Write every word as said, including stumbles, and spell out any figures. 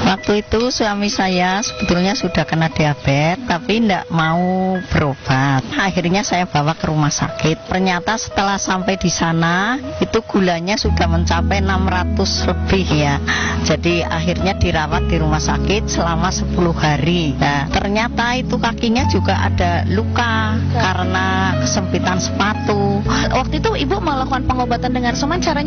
Waktu itu suami saya sebetulnya sudah kena diabetes, tapi tidak mau berobat. Akhirnya saya bawa ke rumah sakit. Ternyata setelah sampai di sana, itu gulanya sudah mencapai enam ratus lebih ya. Jadi akhirnya dirawat di rumah sakit selama sepuluh hari. Nah, ternyata itu kakinya juga ada luka karena kesempitan sepatu. Waktu itu ibu melakukan pengobatan dengan semen, caranya